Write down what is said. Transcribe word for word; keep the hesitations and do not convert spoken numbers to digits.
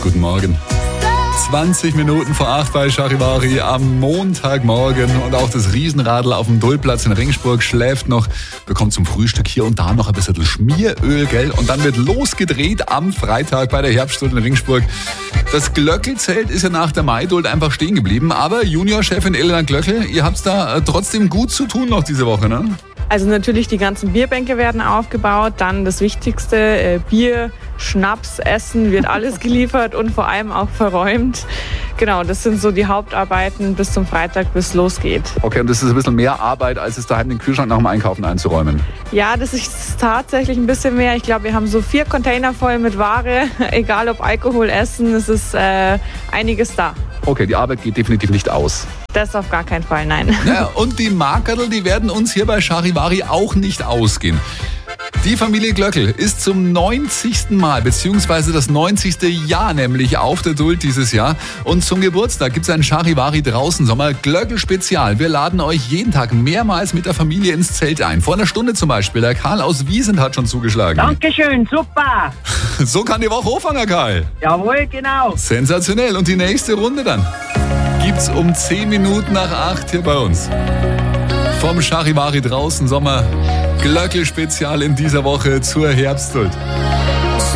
Guten Morgen. zwanzig Minuten vor acht bei Charivari am Montagmorgen und auch das Riesenradl auf dem Dullplatz in Ringsburg schläft noch, bekommt zum Frühstück hier und da noch ein bisschen Schmieröl, gell? Und dann wird losgedreht am Freitag bei der Herbststunde in Ringsburg. Das Glöckelzelt ist ja nach der Maiduld einfach stehen geblieben, aber Juniorchefin Elena Glöckel, ihr habt's da trotzdem gut zu tun noch diese Woche, ne? Also natürlich die ganzen Bierbänke werden aufgebaut, dann das Wichtigste, äh, Bier, Schnaps, Essen wird alles geliefert und vor allem auch verräumt. Genau, das sind so die Hauptarbeiten bis zum Freitag, bis es losgeht. Okay, und das ist ein bisschen mehr Arbeit, als es daheim den Kühlschrank nach dem Einkaufen einzuräumen. Ja, das ist tatsächlich ein bisschen mehr. Ich glaube, wir haben so vier Container voll mit Ware, egal ob Alkohol, Essen, es ist äh, einiges da. Okay, die Arbeit geht definitiv nicht aus. Das auf gar keinen Fall, nein. Ja, und die Markerl, die werden uns hier bei Charivari auch nicht ausgehen. Die Familie Glöckel ist zum neunzigsten Mal, beziehungsweise das neunzigste Jahr nämlich auf der Duld dieses Jahr. Und zum Geburtstag gibt es ein Charivari draußen Sommer Glöckel Spezial. Wir laden euch jeden Tag mehrmals mit der Familie ins Zelt ein. Vor einer Stunde zum Beispiel. Der Karl aus Wiesent hat schon zugeschlagen. Dankeschön, super. So kann die Woche anfangen, Karl. Jawohl, genau. Sensationell. Und die nächste Runde dann gibt's um zehn Minuten nach acht hier bei uns. Vom Charivari draußen Sommer Glöckel Spezial in dieser Woche zur Herbstduld.